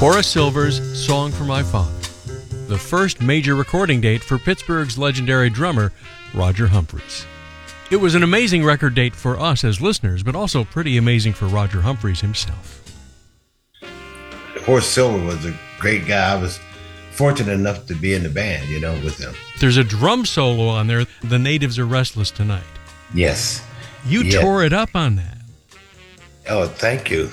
Horace Silver's Song for My Father, the first major recording date for Pittsburgh's legendary drummer, Roger Humphries. It was an amazing record date for us as listeners, but also pretty amazing for Roger Humphries himself. Horace Silver was a great guy. I was fortunate enough to be in the band, with him. There's a drum solo on there, The Natives Are Restless Tonight. Yes. You tore it up on that. Oh, thank you.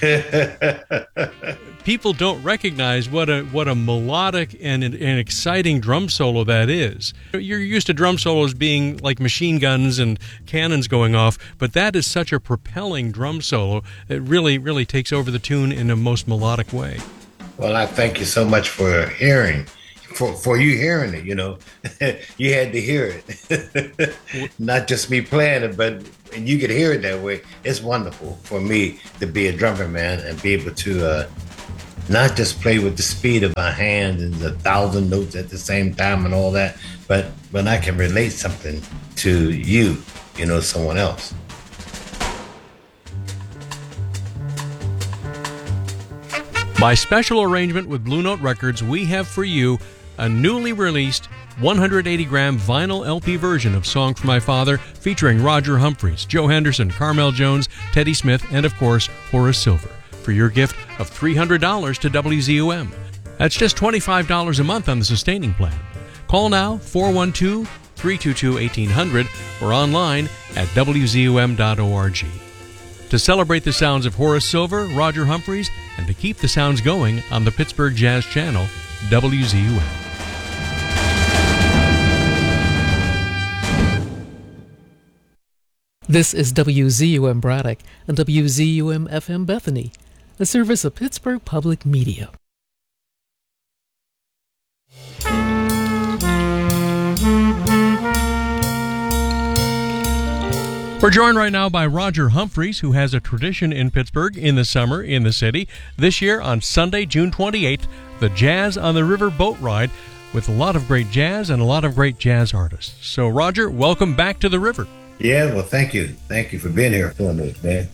People don't recognize what a melodic and an exciting drum solo that is. You're used to drum solos being like machine guns and cannons going off, but that is such a propelling drum solo. It really, really takes over the tune in a most melodic way. Well, I thank you so much for hearing. For you hearing it, you had to hear it. Not just me playing it, but you could hear it that way. It's wonderful for me to be a drummer, man, and be able to not just play with the speed of my hand and 1,000 notes at the same time and all that, but when I can relate something to you, someone else. By special arrangement with Blue Note Records, we have for you a newly released 180-gram vinyl LP version of Song for My Father featuring Roger Humphries, Joe Henderson, Carmel Jones, Teddy Smith, and of course, Horace Silver for your gift of $300 to WZUM. That's just $25 a month on the sustaining plan. Call now, 412-322-1800 or online at WZUM.org. To celebrate the sounds of Horace Silver, Roger Humphries, and to keep the sounds going on the Pittsburgh Jazz Channel, WZUM. This is WZUM Braddock and WZUM FM Bethany, a service of Pittsburgh Public Media. We're joined right now by Roger Humphries, who has a tradition in Pittsburgh in the summer in the city. This year on Sunday, June 28th, the Jazz on the River boat ride with a lot of great jazz and a lot of great jazz artists. So, Roger, welcome back to the river. Yeah, well, thank you. Thank you for being here for me, man.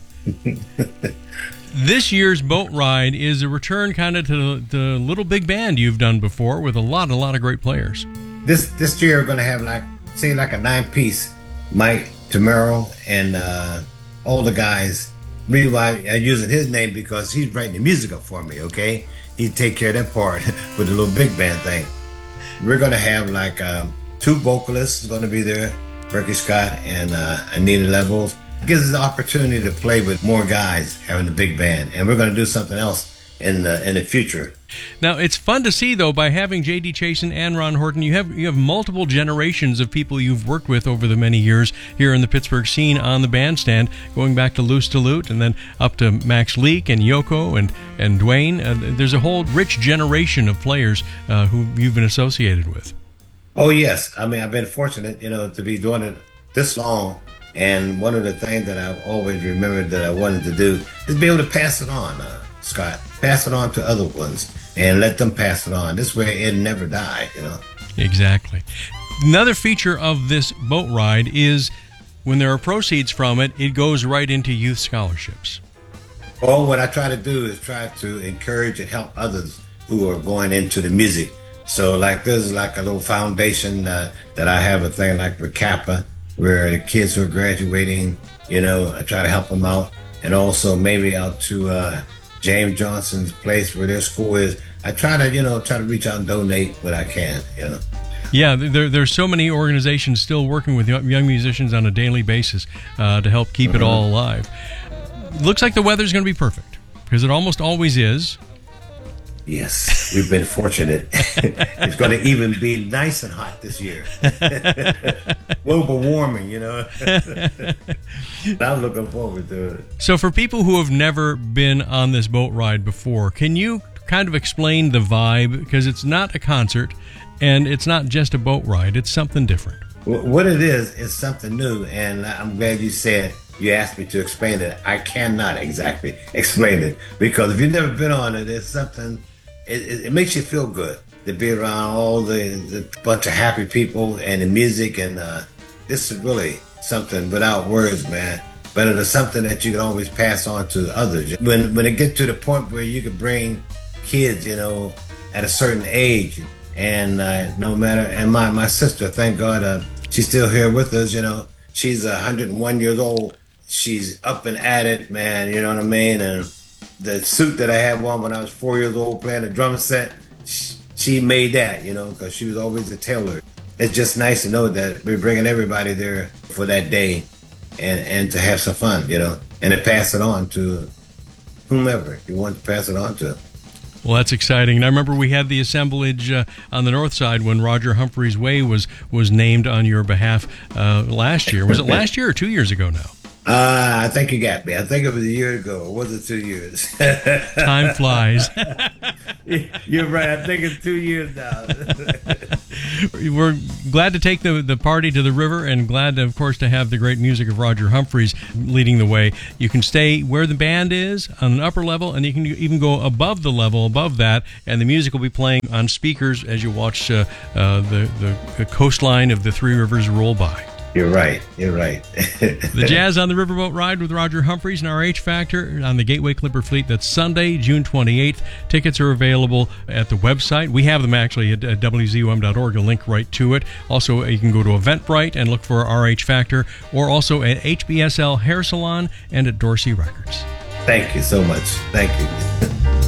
This year's boat ride is a return kind of to the little big band you've done before with a lot of great players. This year we're going to have like a 9-piece. Mike Tamero and all the guys. Really why I'm using his name because he's writing the music up for me, okay? He take care of that part with the little big band thing. We're going to have like 2 vocalists going to be there. Berkey Scott and Anita Levels. It gives us the opportunity to play with more guys having the big band. And we're going to do something else in the future. Now, it's fun to see, though, by having J.D. Chasen and Ron Horton, you have multiple generations of people you've worked with over the many years here in the Pittsburgh scene on the bandstand, going back to Loose to Lute and then up to Max Leak and Yoko and Dwayne. There's a whole rich generation of players who you've been associated with. Oh, yes. I mean, I've been fortunate, to be doing it this long. And one of the things that I've always remembered that I wanted to do is be able to pass it on, Scott. Pass it on to other ones and let them pass it on. This way it never die, Exactly. Another feature of this boat ride is when there are proceeds from it, it goes right into youth scholarships. Well, what I try to do is try to encourage and help others who are going into the music. So like there's like a little foundation that I have a thing like with Kappa, where the kids who are graduating, I try to help them out. And also maybe out to James Johnson's place where their school is. I try to reach out and donate what I can, Yeah, there's so many organizations still working with young musicians on a daily basis to help keep it all alive. Looks like the weather's going to be perfect, because it almost always is. Yes, we've been fortunate. It's going to even be nice and hot this year. Global warming, I'm looking forward to it. So for people who have never been on this boat ride before, can you kind of explain the vibe? Because it's not a concert, and it's not just a boat ride. It's something different. What it is something new, and I'm glad you asked me to explain it. I cannot exactly explain it, because if you've never been on it, it's something... It makes you feel good to be around all the bunch of happy people and the music, and this is really something without words, man. But it is something that you can always pass on to others. When it gets to the point where you can bring kids, at a certain age. And no matter, and my sister, thank God, she's still here with us. She's 101 years old. She's up and at it, man. You know what I mean? And the suit that I had on when I was 4 years old playing the drum set, she made that, because she was always a tailor. It's just nice to know that we're bringing everybody there for that day and to have some fun, and to pass it on to whomever you want to pass it on to. Well, that's exciting. And I remember we had the assemblage on the north side when Roger Humphreys Way was named on your behalf last year. Was it last year or 2 years ago now? I think you got me. I think it was a year ago. Or was it 2 years? Time flies. You're right. I think it's 2 years now. We're glad to take the party to the river, and glad, of course, to have the great music of Roger Humphreys leading the way. You can stay where the band is on an upper level, and you can even go above the level above that, and the music will be playing on speakers as you watch the coastline of the Three Rivers roll by. You're right. The Jazz on the Riverboat Ride with Roger Humphreys and RH Factor on the Gateway Clipper Fleet. That's Sunday, June 28th. Tickets are available at the website. We have them actually at WZUM.org, a link right to it. Also, you can go to Eventbrite and look for RH Factor, or also at HBSL Hair Salon and at Dorsey Records. Thank you so much. Thank you.